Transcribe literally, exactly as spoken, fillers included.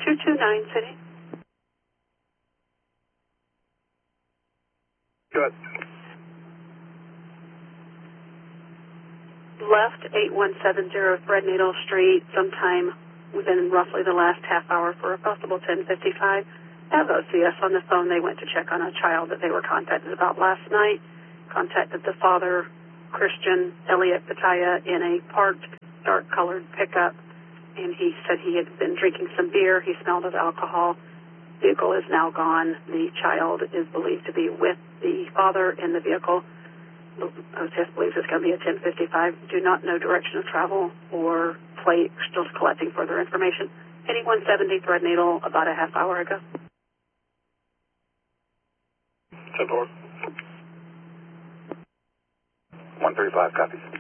two two nine City. Good. Left eight one seven zero Threadneedle Street sometime within roughly the last half hour for a possible ten fifty-five. Have O C S on the phone. They went to check on a child that they were contacted about last night. Contacted the father, Christian Elliot Pataya, in a parked, dark-colored pickup, and he said he had been drinking some beer. He smelled of alcohol. Vehicle is now gone. The child is believed to be with the father in the vehicle. O C S believes it's going to be a ten fifty-five. Do not know direction of travel or plate. Still collecting further information. eighty-one seventy Threadneedle about a half hour ago. ten four. one thirty-five copies.